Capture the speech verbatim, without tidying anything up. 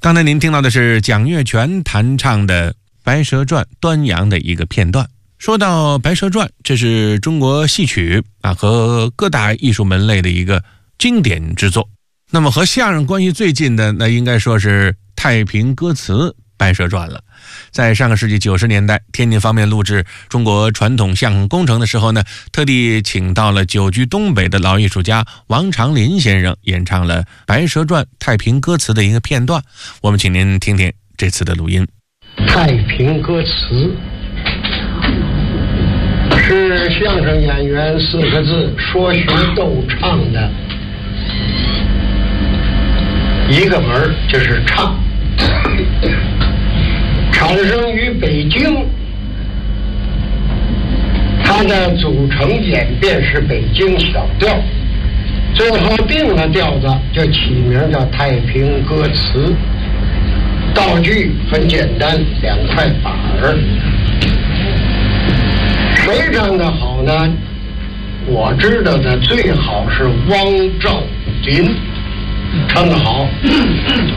刚才您听到的是蒋月泉弹唱的《白蛇传》端阳的一个片段。说到《白蛇传》，这是中国戏曲啊和各大艺术门类的一个经典之作。那么和相声关系最近的，那应该说是太平歌词《白蛇传》了。在上个世纪九十年代，天津方面录制中国传统相声工程的时候呢，特地请到了久居东北的老艺术家王长林先生演唱了《白蛇传》太平歌词的一个片段。我们请您听听这次的录音。 太平歌词是相声演员四个字说学逗唱的一个门，就是唱。产生于北京，它的组成演变是北京小调，最后定了调子就起名叫太平歌词。道具很简单，两块板儿。谁唱的好呢？我知道的最好是汪兆林唱得好。